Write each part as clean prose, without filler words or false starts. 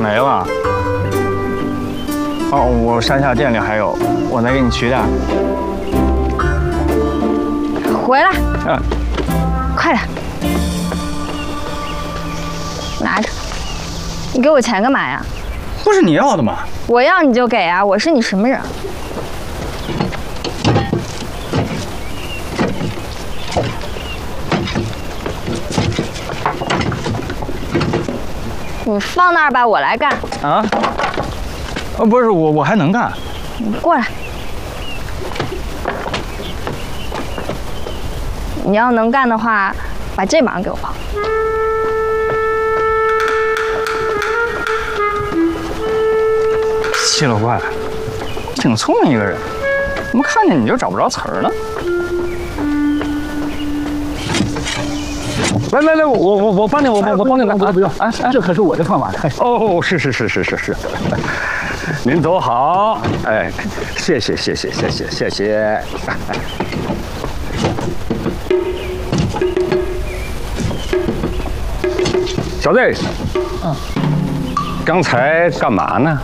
没了。哦，我山下店里还有，我再给你取点。 回来。 嗯。 快点。拿着。你给我钱干嘛呀？ 不是你要的吗？ 我要你就给啊！我是你什么人？你放那儿吧，我来干。 啊？不是我还能干。 你过来。你要能干的话，把这忙给我帮。 奇了怪了，挺聪明一个人，怎么看见你就找不着词儿呢？来，我帮你，我帮你来，不用，哎， 这可是我的饭碗。 哦，是，您走好，哎，谢谢。小子，刚才干嘛呢？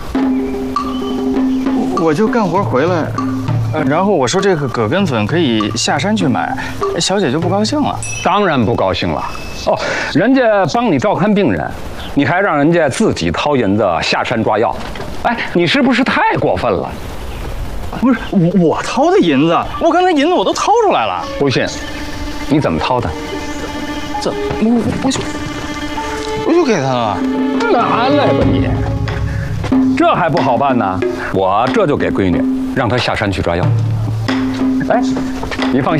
我就干活回来，然后我说这个葛根粉可以下山去买，小姐就不高兴了。 当然不高兴了。哦，人家帮你照看病人，你还让人家自己掏银子下山抓药，哎，你是不是太过分了？ 不是我掏的银子，我刚才银子我都掏出来了。 不信，你怎么掏的？ 这我就给他了。 拿来吧你，这还不好办呢？我这就给闺女，让她下山去抓药。哎，你放心。